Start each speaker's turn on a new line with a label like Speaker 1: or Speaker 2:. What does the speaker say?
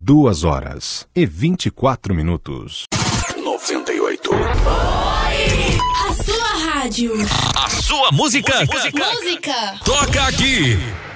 Speaker 1: 2h24.
Speaker 2: 98.
Speaker 3: A sua rádio.
Speaker 4: A sua música.
Speaker 3: Música.
Speaker 4: Toca aqui.